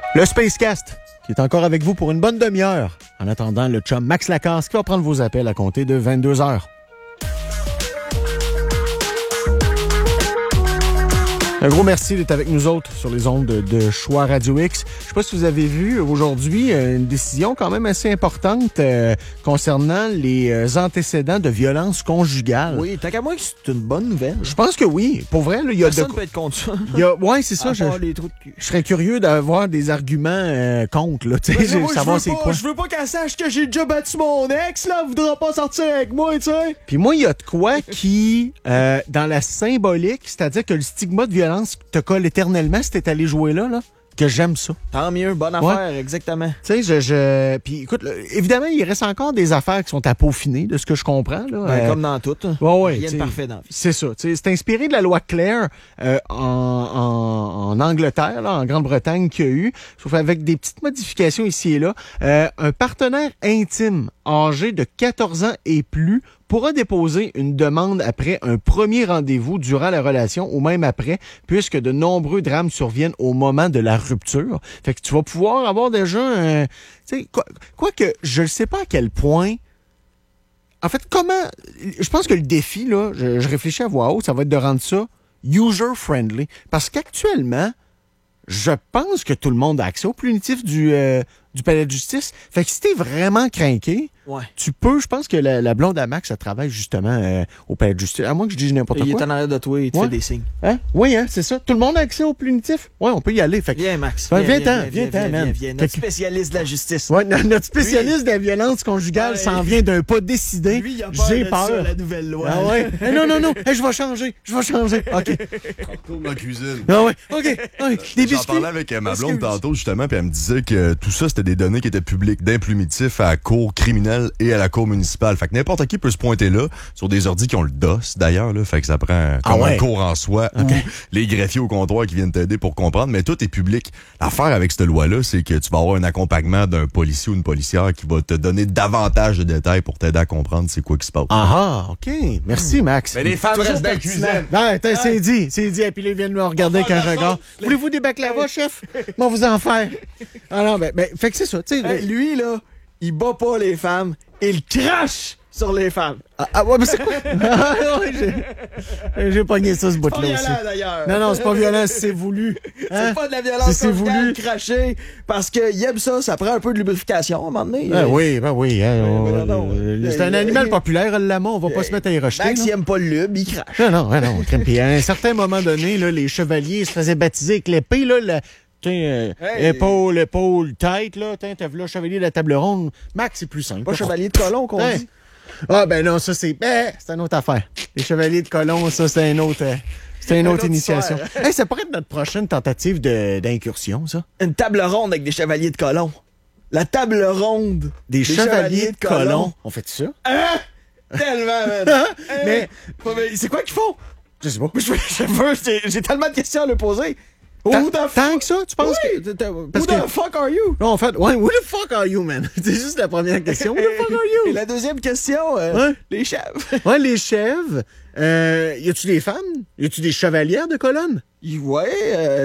Le Spacecast, qui est encore avec vous pour une bonne demi-heure. En attendant, le chum Max Lacasse qui va prendre vos appels à compter de 22h. Un gros merci d'être avec nous autres sur les ondes de Choix Radio X. Je sais pas si vous avez vu aujourd'hui une décision quand même assez importante concernant les antécédents de violence conjugale. Oui, tant qu'à moi que c'est une bonne nouvelle. Je pense que oui. Pour vrai, il y a Personne peut être contre ça. Ouais, c'est ça. Je serais curieux d'avoir des arguments contre. Là, savoir c'est quoi. Je veux pas qu'elle sache que j'ai déjà battu mon ex. Là, elle voudra pas sortir avec moi, tu sais. Puis moi, il y a de quoi qui, dans la symbolique, c'est-à-dire que le stigma de violence te colle éternellement si t'es allé jouer là, que j'aime ça. Tant mieux, bonne affaire, exactement. Tu sais, puis écoute, là, évidemment, il reste encore des affaires qui sont à peaufiner, de ce que je comprends. Là, comme dans tout. Ouais, rien de parfait dans la vie. C'est ça. C'est inspiré de la loi Claire en Angleterre, là, en Grande-Bretagne, qu'il y a eu, sauf avec des petites modifications ici et là. Un partenaire intime âgé de 14 ans et plus pourra déposer une demande après un premier rendez-vous durant la relation ou même après, puisque de nombreux drames surviennent au moment de la rupture. Fait que tu vas pouvoir avoir déjà tu sais, quoique je ne sais pas à quel point. En fait, comment. Je pense que le défi, là, je réfléchis à voix haute, ça va être de rendre ça user-friendly. Parce qu'actuellement, je pense que tout le monde a accès au punitif du palais de justice. Fait que si t'es vraiment craqué, tu peux, je pense que la blonde à Max, elle travaille justement au palais de justice. À moins que je dise n'importe quoi. Il est en arrière de toi et il te fait des signes. Hein? Oui, hein, c'est ça. Tout le monde a accès au punitif. Oui, on peut y aller. Fait que... Viens, Max. Viens. Notre spécialiste de la justice. Ouais, notre spécialiste de la violence conjugale s'en vient d'un pas décidé. Lui, il a peur J'ai de peur. ça, la nouvelle loi. Ah ouais? Non. Hey, je vais changer. OK. Retourne ma cuisine. Ah ouais. OK. Des biscuits. J'en parlais avec ma blonde tantôt, justement, puis elle me disait que tout ça, c'était des données qui étaient publiques d'implumitif à la cour criminelle et à la cour municipale. Fait que n'importe qui peut se pointer là, sur des ordis qui ont le DOS, d'ailleurs, là. Fait que ça prend comme un cours en soi, ou les greffiers au comptoir qui viennent t'aider pour comprendre, mais tout est public. L'affaire avec cette loi-là, c'est que tu vas avoir un accompagnement d'un policier ou une policière qui va te donner davantage de détails pour t'aider à comprendre c'est quoi qui se passe. OK. Merci, Max. Mais les femmes restent dans la cuisine. C'est dit. Et puis là, ils viennent me regarder avec un regard. Voulez-vous des baklava, chef? Moi, vous en faire. Ah non, ben, fait que c'est ça. Lui, là, il bat pas les femmes, il crache sur les femmes. Ouais, mais c'est quoi? J'ai pogné ça, ce bout-là aussi. C'est pas violent, d'ailleurs. Non, c'est pas violent si c'est voulu. Hein? C'est pas de la violence c'est voulu. Cracher, parce qu'il aime ça prend un peu de lubrification à un moment donné. Oui. C'est un animal populaire, le lama, on va pas se mettre à y rejeter. Max, il aime pas le lube, il crache. Non. Puis à un certain moment donné, là, les chevaliers se faisaient baptiser avec l'épée, là, épaule, tête, là. T'as vu le chevalier de la table ronde. Max, c'est plus simple. Pas chevalier de colon qu'on dit. Ah, ben non, ça, c'est une autre affaire. Les chevaliers de colon, ça, c'est une autre initiation. Hey, ça pourrait être notre prochaine tentative d'incursion, ça. Une table ronde avec des chevaliers de colon. La table ronde des chevaliers de colon. On fait ça? Hein? Tellement, man. Mais c'est quoi qu'ils font? Je sais pas. J'ai tellement de questions à lui poser. Tant que ça, tu penses que... Who the fuck are you? Non, en fait, who the fuck are you, man? C'est juste la première question. Who the fuck are you? Et la deuxième question, les chèvres. Ouais, les chèvres. Y a-tu des femmes? Y a-tu des chevalières de colonne? Ouais,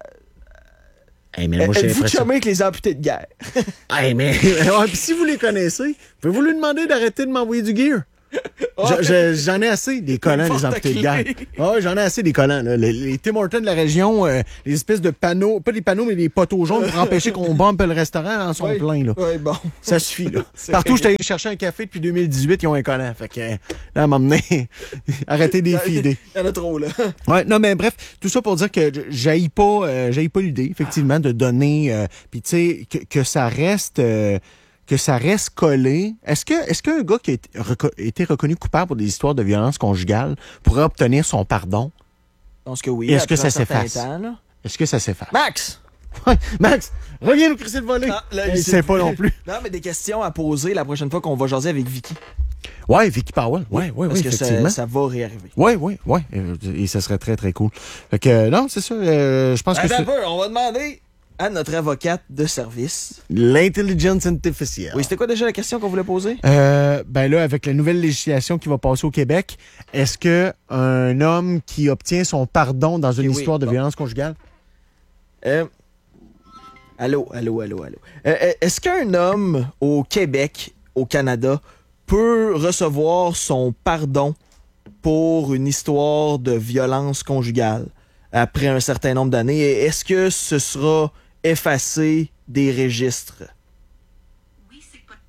hey, mais moi, êtes-vous chumé avec les amputés de guerre? Hey, mais pis si vous les connaissez, pouvez-vous lui demander d'arrêter de m'envoyer du gear? J'en ai assez des collants, les amputés de guerre. J'en ai assez des collants. Là. Les Tim Hortons de la région, les espèces de panneaux, pas des panneaux, mais des poteaux jaunes pour empêcher qu'on bombe le restaurant en sont pleins. Là. Oui, bon. Ça suffit. Là. Partout où je suis allé chercher un café depuis 2018, ils ont un collant. Fait que là, à m'emmener, arrêtez des feeder. Il y en a trop, là. Ouais, non, mais bref, tout ça pour dire que j'haïs pas l'idée, effectivement, de donner, puis tu sais, que ça reste... que ça reste collé. Est-ce qu'un gars qui a été reconnu coupable pour des histoires de violence conjugale pourrait obtenir son pardon? Je pense que oui. Est-ce que ça s'efface? Est-ce que ça s'efface? Max! Ouais, Max, reviens nous crisser le volet. Il sait pas non plus. Non, mais des questions à poser la prochaine fois qu'on va jaser avec Vicky. Ouais, Vicky Powell. Ouais, parce que effectivement. ça va réarriver. Ouais. Et ça serait très, très cool. Fait que, non, c'est ça. Je pense que c'est... on va demander à notre avocate de service. L'intelligence artificielle. Oui, c'était quoi déjà la question qu'on voulait poser? Ben là, avec la nouvelle législation qui va passer au Québec, est-ce que un homme qui obtient son pardon dans une histoire de violence conjugale? Allô. Est-ce qu'un homme au Québec, au Canada, peut recevoir son pardon pour une histoire de violence conjugale après un certain nombre d'années? Et est-ce que ce sera effacé des registres? Oui, c'est pas...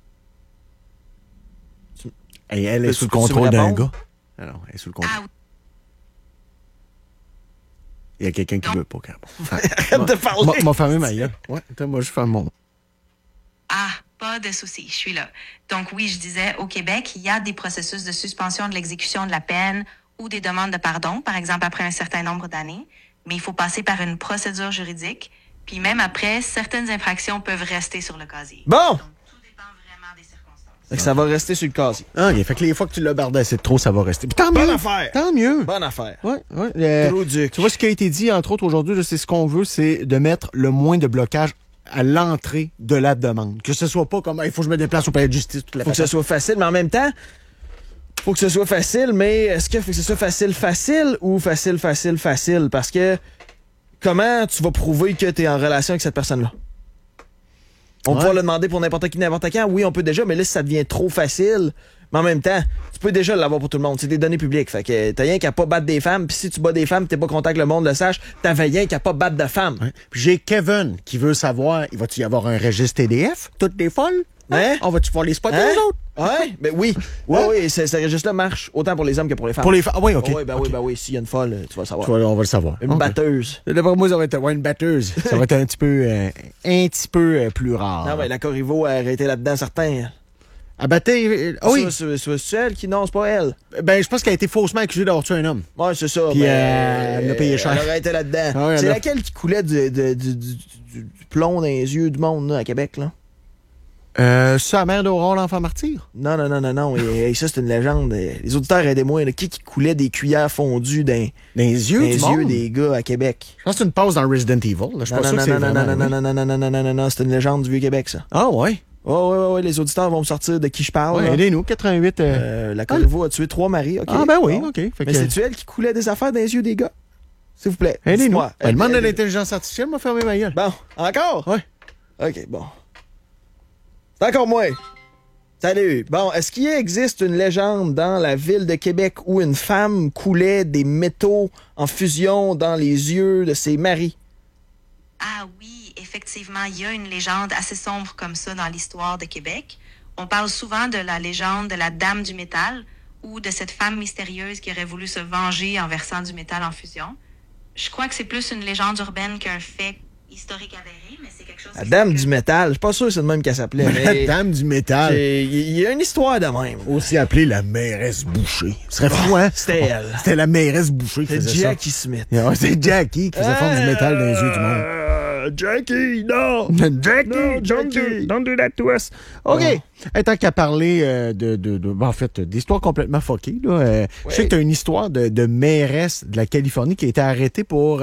Et elle est Peux-tu- sous le peux-tu contrôle me d'un répondre? gars. Non, elle est sous le contrôle. Ah oui. Il y a quelqu'un qui veut pas qu'elle Arrête de parler! M'a fermé ma gueule. Ouais, attends, moi, je ferme mon... Ah, pas de souci, je suis là. Donc oui, je disais, au Québec, il y a des processus de suspension de l'exécution de la peine ou des demandes de pardon, par exemple après un certain nombre d'années, mais il faut passer par une procédure juridique, puis même après, certaines infractions peuvent rester sur le casier. Bon! Donc tout dépend vraiment des circonstances. Fait que ça va rester sur le casier. Ah, OK. Fait que les fois que tu l'as bardassé de trop, ça va rester. Puis tant mieux. Bonne affaire! Tant mieux. Bonne affaire. Ouais. Trop duc. Tu vois, ce qui a été dit, entre autres, aujourd'hui, là, c'est ce qu'on veut, c'est de mettre le moins de blocage à l'entrée de la demande. Que ce soit pas comme, il faut que je me déplace au palais de justice toute la Faut que ce soit facile, mais en même temps, faut que ce soit facile, mais est-ce que faut que ce soit facile ou facile? Parce que comment tu vas prouver que tu es en relation avec cette personne-là? On va pouvoir le demander pour n'importe qui, n'importe quand. Oui, on peut déjà, mais là, si ça devient trop facile, mais en même temps, tu peux déjà l'avoir pour tout le monde. C'est des données publiques. Fait que t'as rien qu'à pas battre des femmes. Puis si tu bats des femmes, t'es pas content que le monde le sache, t'avais rien qu'à pas battre de femmes. Ouais. Puis j'ai Kevin qui veut savoir, il va-tu y avoir un registre TDF? Toutes des folles? Hein? On va-tu pouvoir les spotter, Hein? les autres? Ouais, ben oui. Oui, ce registre-là marche autant pour les hommes que pour les femmes. Pour les femmes? Ah oui, OK. Oui. S'il y a une folle, tu vas le savoir. On va le savoir. Une OK. batteuse. D'après moi, ça va être une batteuse. Ça va être un petit peu plus rare. Non, mais la Corriveau a arrêté là-dedans, certains. À battre, oui. C'est elle qui... Non, c'est pas elle. Ben, je pense qu'elle a été faussement accusée d'avoir tué un homme. Ouais, c'est ça. Puis, mais, elle a payé cher. Elle aurait été là-dedans. Ah ouais, c'est elle a- laquelle qui coulait du plomb dans les yeux du monde, là, à Québec, là? C'est la mère d'Aurore, l'enfant martyr? Non. Et ça, c'est une légende. Les auditeurs, aidez-moi. Là. Qui coulait des cuillères fondues dans Dans les yeux les du monde? yeux des gars à Québec? Je pense que c'est une pause dans Resident Evil. Là. Je suis pas sûr que c'est vraiment... Non, c'est une légende du Vieux-Québec, ça. Ah ouais? Ouais, les auditeurs vont me sortir de qui je parle. Ouais, là. aidez-nous, 88... La Corriveau a tué 3 maris, OK. Ah ben oui, Bon. OK. Fait Mais que... c'est-tu elle qui coulait des affaires dans les yeux des gars? S'il vous plaît. Aidez-nous. Dites-moi. Elle demande de Elle- l'intelligence artificielle, m'a fermé ma gueule. Bon, encore? Ouais. OK, bon. C'est encore moi. Salut. Bon, est-ce qu'il existe une légende dans la ville de Québec où une femme coulait des métaux en fusion dans les yeux de ses maris? Ah oui, effectivement, il y a une légende assez sombre comme ça dans l'histoire de Québec. On parle souvent de la légende de la Dame du métal ou de cette femme mystérieuse qui aurait voulu se venger en versant du métal en fusion. Je crois que c'est plus une légende urbaine qu'un fait historique avéré, mais c'est quelque chose... La qui dame circule. du métal. Je suis pas sûr que c'est de même qu'elle s'appelait. La mais dame du métal. il y a une histoire de même. Aussi appelée la mairesse Boucher. Ce serait fou, hein? C'était elle. C'était la mairesse Boucher qui C'est faisait Jackie Smith. ça. Ouais, c'est Jackie qui faisait fondre du métal dans les yeux du monde. Jackie, non! Jackie, don't do that to us. OK. Tant qu'à parler en fait, d'histoires complètement fuckées, là, je sais que tu as une histoire de mairesse de la Californie qui a été arrêtée pour...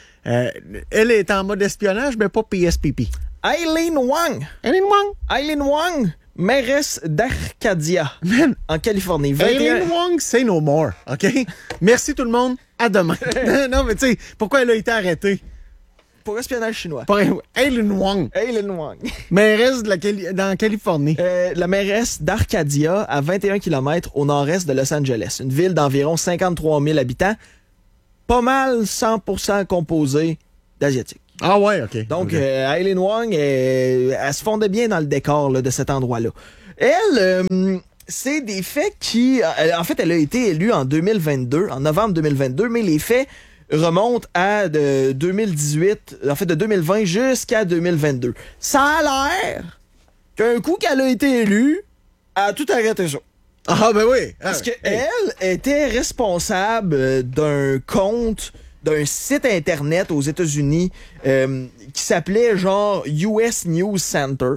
elle est en mode espionnage, mais pas PSPP. Eileen Wang. Eileen Wang, mairesse d'Arcadia, Man, en Californie. 21... Eileen Wong, say no more, OK? Merci tout le monde, à demain. Non, mais tu sais, pourquoi elle a été arrêtée? Pour espionnage chinois. Eileen Wong, Eileen Wang. mairesse dans la Californie. La mairesse d'Arcadia, à 21 km au nord-est de Los Angeles. Une ville d'environ 53 000 habitants. Pas mal 100% composée d'Asiatiques. Ah ouais, OK. Donc, OK. Eileen Wang, elle se fondait bien dans le décor là, de cet endroit-là. Elle, c'est des faits qui... en fait, elle a été élue en 2022, en novembre 2022, mais les faits remontent à de 2018, en fait de 2020 jusqu'à 2022. Ça a l'air qu'un coup qu'elle a été élue, elle a tout arrêté ça. Ah ben oui. Parce qu'elle était responsable d'un compte, d'un site Internet aux États-Unis qui s'appelait genre US News Center.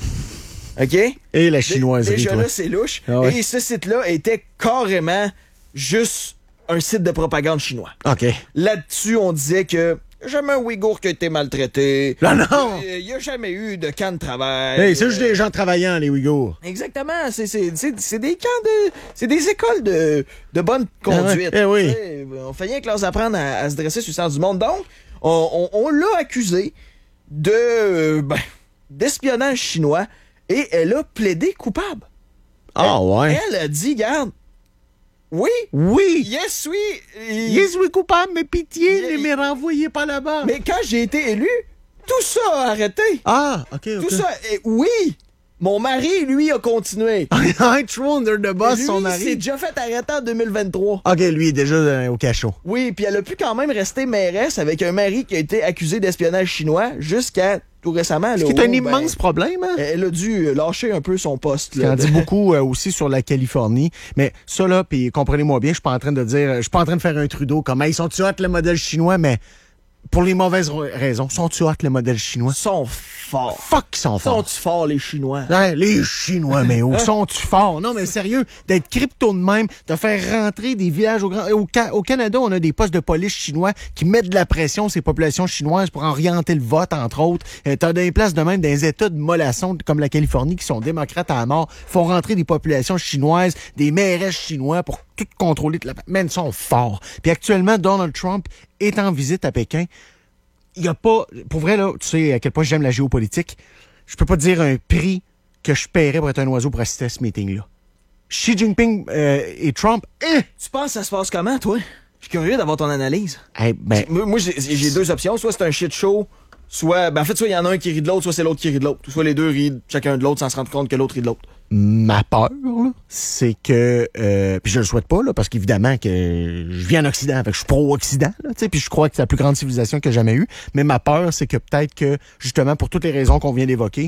OK? Et la chinoiserie, Déjà toi. là, c'est louche. Ah ouais. Et ce site-là était carrément juste un site de propagande chinois. OK. Là-dessus, on disait que jamais un Ouïghour qui a été maltraité. Non! Il n'y a jamais eu de camp de travail. Hey, c'est juste des gens travaillant, les Ouïghours. Exactement, c'est des camps c'est des écoles de bonne conduite. Ah ouais, eh oui. On fait rien que leur apprendre à se dresser sur le sens du monde. Donc, on l'a accusé d'espionnage chinois et elle a plaidé coupable. Ouais. Elle a dit, garde, oui, yes, oui, coupable, mais pitié, ne me renvoyez pas là-bas. mais quand j'ai été élu, tout ça a arrêté. Ah, OK. Tout ça, et oui, mon mari, lui, a continué. I threw under the bus, Lui, son il mari. s'est déjà fait arrêter en 2023. OK, lui est déjà au cachot. Oui, puis elle a pu quand même rester mairesse avec un mari qui a été accusé d'espionnage chinois jusqu'à tout récemment. Ce qui est un immense problème, hein? Elle a dû lâcher un peu son poste. Ça en dit beaucoup aussi sur la Californie. Mais ça, là, puis comprenez-moi bien, je suis pas en train de dire, je suis pas en train de faire un Trudeau comme, ils sont-tu hot, le modèle chinois, mais pour les mauvaises raisons. Sont-tu hot, le modèle chinois? Sont forts. Fuck, ils sont forts. Sont-tu forts, les Chinois? Ouais, les Chinois, mais où sont-tu forts? Non, mais sérieux, d'être crypto de même, de faire rentrer des villages au Canada, on a des postes de police chinois qui mettent de la pression sur ces populations chinoises pour orienter le vote, entre autres. T'as des places de même dans les États de mollassons comme la Californie qui sont démocrates à la mort, font rentrer des populations chinoises, des mairesses chinois pour tout contrôler. Mais ils sont forts. Puis actuellement, Donald Trump est en visite à Pékin. Il n'y a pas... Pour vrai, là, tu sais à quel point j'aime la géopolitique. Je peux pas te dire un prix que je paierais pour être un oiseau pour assister à ce meeting-là. Xi Jinping et Trump... Tu penses que ça se passe comment, toi? Je suis curieux d'avoir ton analyse. Moi, j'ai deux options. Soit c'est un shit show, soit... en fait, soit il y en a un qui rit de l'autre, soit c'est l'autre qui rit de l'autre. Soit les deux rient chacun de l'autre sans se rendre compte que l'autre rit de l'autre. Ma peur, là, c'est que... puis je le souhaite pas, là, parce qu'évidemment que je vis en Occident, fait que je suis pro-Occident, là, tu sais, puis je crois que c'est la plus grande civilisation que j'ai jamais eue. Mais ma peur, c'est que peut-être que, justement, pour toutes les raisons qu'on vient d'évoquer,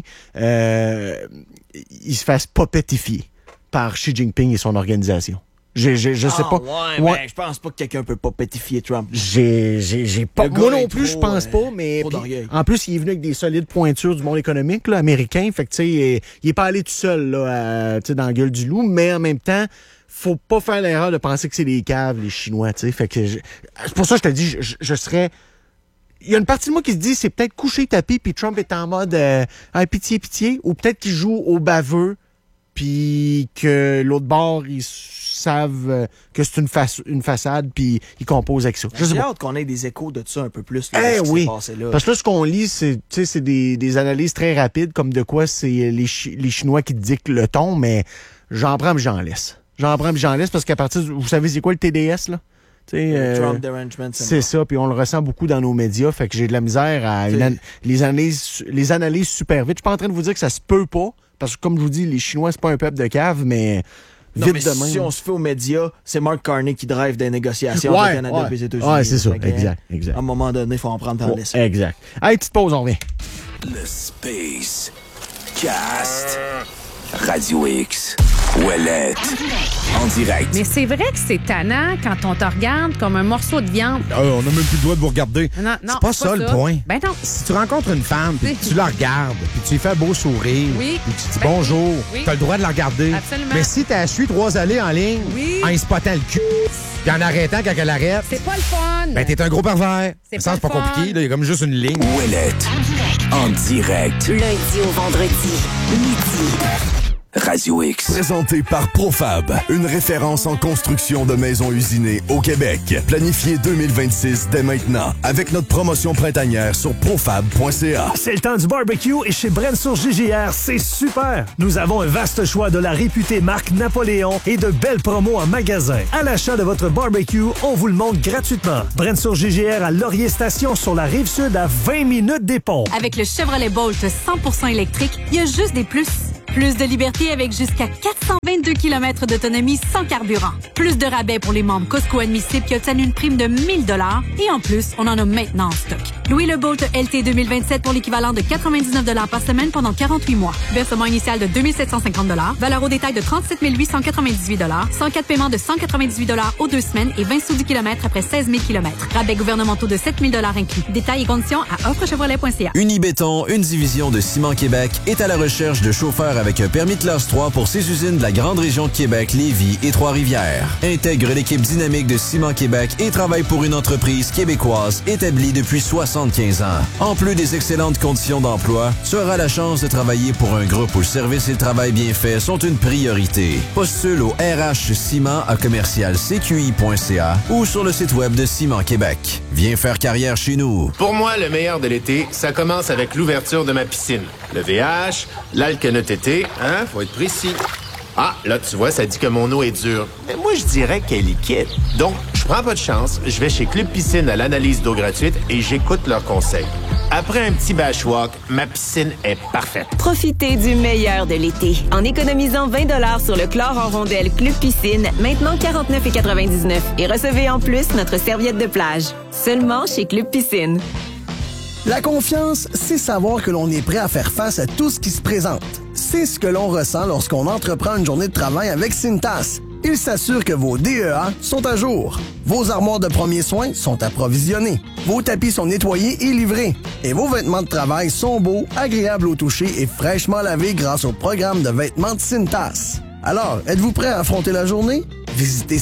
il se fasse popetifier par Xi Jinping et son organisation. Je sais pas. Ouais. Je pense pas que quelqu'un peut pas pétifier Trump. J'ai pas. Moi non plus, je pense pas, mais en plus, il est venu avec des solides pointures du monde économique, là, américain. Fait que, tu sais, il est pas allé tout seul, là, dans la gueule du loup, mais en même temps, faut pas faire l'erreur de penser que c'est des caves, les Chinois, tu sais. Fait que, c'est pour ça que je te dis, je serais. Il y a une partie de moi qui se dit, c'est peut-être coucher tapis, puis Trump est en mode, pitié, ou peut-être qu'il joue au baveux, puis que l'autre bord, ils savent que c'est une façade, puis ils composent avec ça. J'ai hâte qu'on ait des échos de ça un peu plus. Là, oui, parce que là, ce qu'on lit, c'est des analyses très rapides, comme de quoi c'est les Chinois qui dictent le ton, mais j'en prends mais j'en laisse. Parce qu'à partir vous savez c'est quoi le TDS, là? Trump Derangement. C'est ça, puis on le ressent beaucoup dans nos médias, fait que j'ai de la misère à les analyses super vite. Je suis pas en train de vous dire que ça se peut pas, parce que comme je vous dis, les Chinois, c'est pas un peuple de cave, mais non, mais si on se fait aux médias, c'est Mark Carney qui drive des négociations entre le Canada et les États-Unis. Ouais, c'est ça, exact. À un moment donné, il faut en prendre en laisse. Exact. Allez, petite pause, on revient. Le Space Cast Radio X. Ouellette. En direct. Mais c'est vrai que c'est tannant quand on te regarde comme un morceau de viande. On n'a même plus le droit de vous regarder. Non, c'est pas ça le point. Ben non. Si tu rencontres une femme, puis tu la regardes, puis tu lui fais un beau sourire, oui. puis tu dis bonjour, t'as le droit de la regarder. Absolument. Mais si t'as suivi 3 allées en ligne, en y spottant le cul, puis en arrêtant quand elle arrête, c'est pas le fun. Ben t'es un gros pervers. C'est pas compliqué, là, il y a comme juste une ligne. Ouellette. En direct. Lundi au vendredi, midi. Radio X. Présenté par Profab, une référence en construction de maisons usinées au Québec. Planifié 2026 dès maintenant, avec notre promotion printanière sur profab.ca. C'est le temps du barbecue et chez Brensour JGR, c'est super! Nous avons un vaste choix de la réputée marque Napoléon et de belles promos en magasin. À l'achat de votre barbecue, on vous le montre gratuitement. Brensour JGR à Laurier Station sur la Rive-Sud à 20 minutes des ponts. Avec le Chevrolet Bolt 100% électrique, il y a juste des plus. Plus de liberté avec jusqu'à 422 km d'autonomie sans carburant. Plus de rabais pour les membres Costco admissibles qui obtiennent une prime de 1 000 $. Et en plus, on en a maintenant en stock. Louez le Bolt LT 2027 pour l'équivalent de 99 $ par semaine pendant 48 mois. Versement initial de 2 750 $. Valeur au détail de 37 898 $. 104 paiements de 198 $ aux 2 semaines et 20 sous du kilomètre après 16 000 km. Rabais gouvernementaux de 7 000 $ inclus. Détails et conditions à offrechevrolet.ca. Unibéton, une division de Ciment Québec, est à la recherche de chauffeurs avec un permis classe 3 pour 6 usines de la grande région de Québec, Lévis et Trois-Rivières. Intègre l'équipe dynamique de Ciment Québec et travaille pour une entreprise québécoise établie depuis 75 ans. En plus des excellentes conditions d'emploi, tu auras la chance de travailler pour un groupe où le service et le travail bien fait sont une priorité. Postule au rhciment@cqi.ca ou sur le site web de Ciment Québec. Viens faire carrière chez nous. Pour moi, le meilleur de l'été, ça commence avec l'ouverture de ma piscine. Le VH, l'alcanotété, hein, faut être précis. Ah, là, tu vois, ça dit que mon eau est dure. Mais moi, je dirais qu'elle est liquide. Donc, je prends pas de chance, je vais chez Club Piscine à l'analyse d'eau gratuite et j'écoute leurs conseils. Après un petit bashwalk, ma piscine est parfaite. Profitez du meilleur de l'été en économisant 20 $ sur le chlore en rondelle Club Piscine, maintenant 49,99 $. Et recevez en plus notre serviette de plage. Seulement chez Club Piscine. La confiance, c'est savoir que l'on est prêt à faire face à tout ce qui se présente. C'est ce que l'on ressent lorsqu'on entreprend une journée de travail avec Cintas. Il s'assure que vos DEA sont à jour. Vos armoires de premiers soins sont approvisionnées. Vos tapis sont nettoyés et livrés. Et vos vêtements de travail sont beaux, agréables au toucher et fraîchement lavés grâce au programme de vêtements de Cintas. Alors, êtes-vous prêt à affronter la journée? Visitez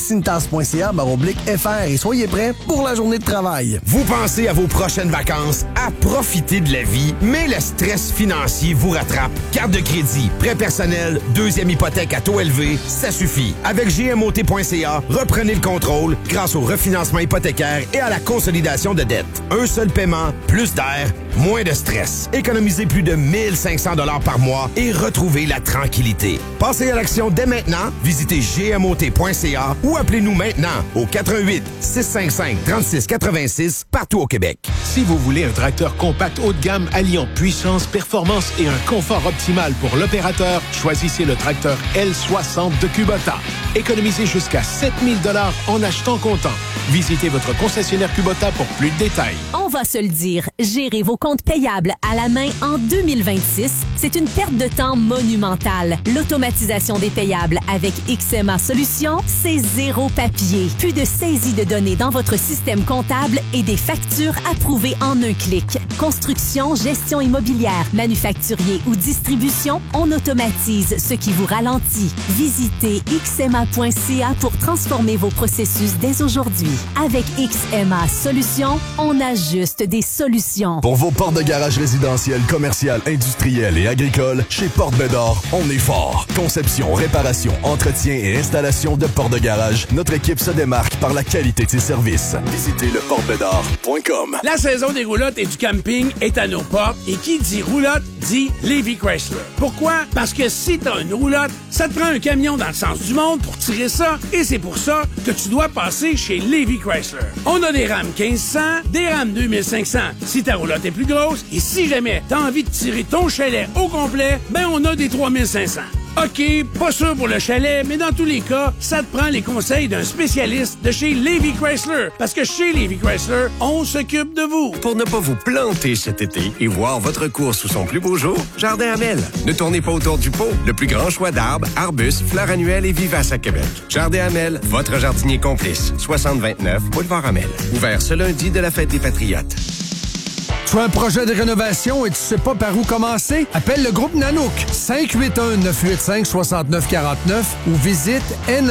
cintas.ca/FR et soyez prêts pour la journée de travail. Vous pensez à vos prochaines vacances, à profiter de la vie, mais le stress financier vous rattrape. Carte de crédit, prêt personnel, deuxième hypothèque à taux élevé, ça suffit. Avec GMOT.ca, reprenez le contrôle grâce au refinancement hypothécaire et à la consolidation de dettes. Un seul paiement, plus d'air, moins de stress. Économisez plus de 1500 $ par mois et retrouvez la tranquillité. Passez à l'action dès maintenant. Visitez GMOT.ca ou appelez-nous maintenant au 88 655 36 86 partout au Québec. Si vous voulez un tracteur compact haut de gamme alliant puissance, performance et un confort optimal pour l'opérateur, choisissez le tracteur L60 de Kubota. Économisez jusqu'à 7 000 $ en achetant comptant. Visitez votre concessionnaire Kubota pour plus de détails. On va se le dire, gérer vos comptes payables à la main en 2026, c'est une perte de temps monumentale. L'automatisation des payables avec XMA Solutions, c'est zéro papier. Plus de saisie de données dans votre système comptable et des factures approuvées en un clic. Construction, gestion immobilière, manufacturier ou distribution, on automatise ce qui vous ralentit. Visitez xma.ca pour transformer vos processus dès aujourd'hui. Avec XMA Solutions, on ajuste des solutions. Pour vos portes de garage résidentielles, commerciales, industrielles et agricoles, chez Porte Bédard, on est fort. Conception, réparation, entretien et installation de portes de garage, notre équipe se démarque par la qualité de ses services. Visitez leportebédard.com. La saison des roulottes et du camping est à nos portes et qui dit roulotte dit Lévis Chrysler. Pourquoi? Parce que si t'as une roulotte, ça te prend un camion dans le sens du monde pour tirer ça et c'est pour ça que tu dois passer chez Lévis Chrysler. On a des rames 1500, des rames 2500 si ta roulotte est plus grosse et si jamais t'as envie de tirer ton chalet au complet, ben on a des 3500. OK, pas sûr pour le chalet, mais dans tous les cas, ça te prend les conseils d'un spécialiste de chez Lévis Chrysler. Parce que chez Lévis Chrysler, on s'occupe de vous. Pour ne pas vous planter cet été et voir votre course sous son plus beau jour, Jardin Hamel. Ne tournez pas autour du pot. Le plus grand choix d'arbres, arbustes, fleurs annuelles et vivaces à Québec. Jardin Hamel, votre jardinier complice. 6029 Boulevard Hamel. Ouvert ce lundi de la Fête des Patriotes. Tu as un projet de rénovation et tu sais pas par où commencer? Appelle le groupe Nanook 581-985-6949 ou visite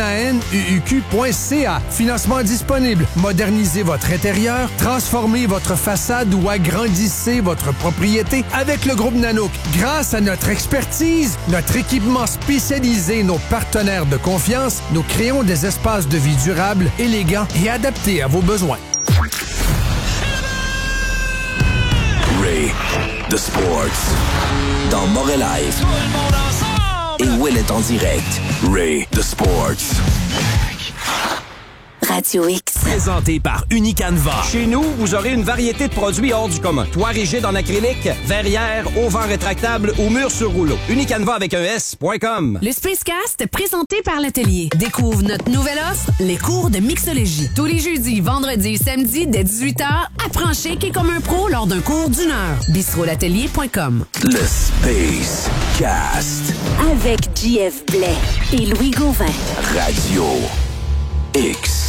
nanuq.ca. Financement disponible. Modernisez votre intérieur, transformez votre façade ou agrandissez votre propriété avec le groupe Nanook. Grâce à notre expertise, notre équipement spécialisé, nos partenaires de confiance, nous créons des espaces de vie durables, élégants et adaptés à vos besoins. Ray, The Sports, dans Montréal Live. Et Will est en direct. Ray, The Sports. Radio X. Présenté par Unicanva. Chez nous, vous aurez une variété de produits hors du commun. Toit rigide en acrylique, verrière, auvent rétractable ou mur sur rouleau. Unicanva avec un S.com. Le Spacecast, présenté par l'Atelier. Découvre notre nouvelle offre, les cours de mixologie. Tous les jeudis, vendredis et samedis, dès 18h, apprends shaker comme un pro lors d'un cours d'1 heure. bistrolatelier.com. Le Space Cast. Avec JF Blais et Louis Gauvin. Radio X.